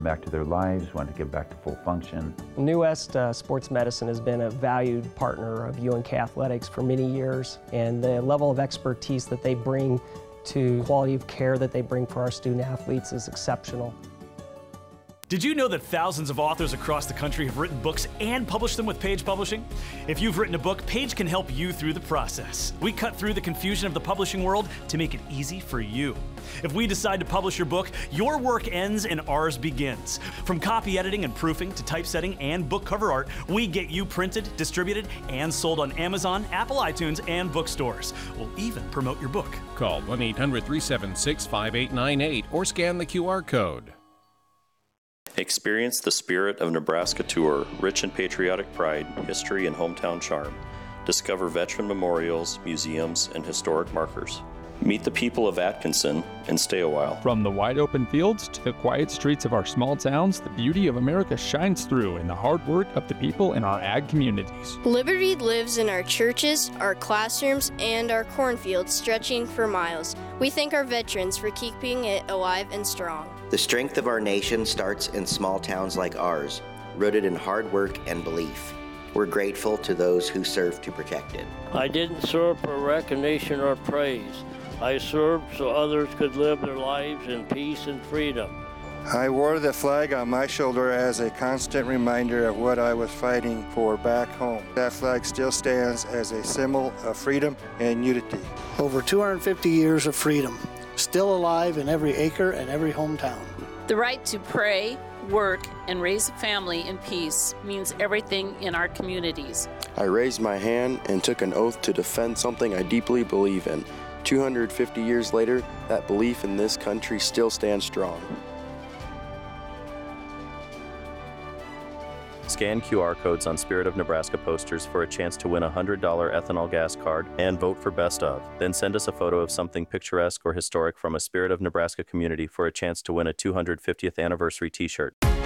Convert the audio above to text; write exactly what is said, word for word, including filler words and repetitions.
back to their lives, want to get back to full function. New West uh, Sports Medicine has been a valued partner of U N K Athletics for many years, and the level of expertise that they bring to quality of care that they bring for our student athletes is exceptional. Did you know that thousands of authors across the country have written books and published them with Page Publishing? If you've written a book, Page can help you through the process. We cut through the confusion of the publishing world to make it easy for you. If we decide to publish your book, your work ends and ours begins. From copy editing and proofing to typesetting and book cover art, we get you printed, distributed, and sold on Amazon, Apple iTunes, and bookstores. We'll even promote your book. Call one eight hundred, three seven six, five eight nine eight or scan the Q R code. Experience the Spirit of Nebraska tour, rich in patriotic pride, history, and hometown charm. Discover veteran memorials, museums, and historic markers. Meet the people of Atkinson and stay a while. From the wide open fields to the quiet streets of our small towns, the beauty of America shines through in the hard work of the people in our ag communities. Liberty lives in our churches, our classrooms, and our cornfields stretching for miles. We thank our veterans for keeping it alive and strong. The strength of our nation starts in small towns like ours, rooted in hard work and belief. We're grateful to those who serve to protect it. I didn't serve for recognition or praise. I served so others could live their lives in peace and freedom. I wore the flag on my shoulder as a constant reminder of what I was fighting for back home. That flag still stands as a symbol of freedom and unity. Over two hundred fifty years of freedom, still alive in every acre and every hometown. The right to pray, work, and raise a family in peace means everything in our communities. I raised my hand and took an oath to defend something I deeply believe in. two hundred fifty years later, that belief in this country still stands strong. Scan Q R codes on Spirit of Nebraska posters for a chance to win a one hundred dollar ethanol gas card and vote for Best Of. Then send us a photo of something picturesque or historic from a Spirit of Nebraska community for a chance to win a two hundred fiftieth anniversary t-shirt.